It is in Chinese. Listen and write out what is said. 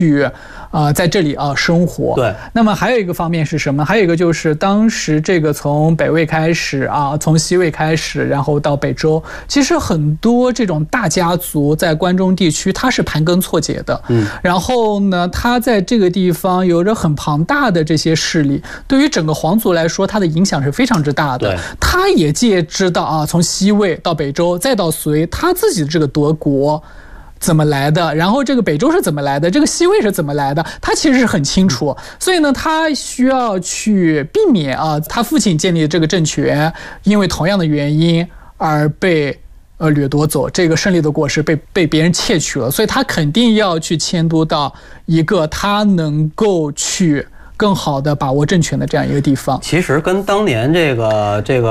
在这里生活。 对。 那么还有一个方面是什么？还有一个就是当时这个从北魏开始从西魏开始，然后到北周，其实很多这种大家族在关中地区它是盘根错节的。然后呢，它在这个地方有着很庞大的这些势力，对于整个皇族来说，它的影响是非常之大的。他也借知道从西魏到北周再到隋，他自己的这个夺国怎么来的，然后这个北周是怎么来的，这个西魏是怎么来的，他其实是很清楚。所以呢，他需要去避免他父亲建立的这个政权因为同样的原因而被掠夺走，这个胜利的果实被别人窃取了，所以他肯定要去迁都到一个他能够去更好的把握政权的这样一个地方。 其实跟当年这个